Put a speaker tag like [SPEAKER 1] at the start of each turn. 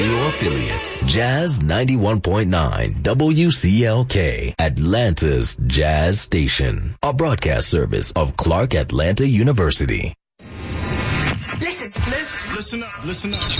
[SPEAKER 1] radio affiliate, Jazz 91.9 WCLK, Atlanta's Jazz Station, a broadcast service of Clark Atlanta University.
[SPEAKER 2] Listen up.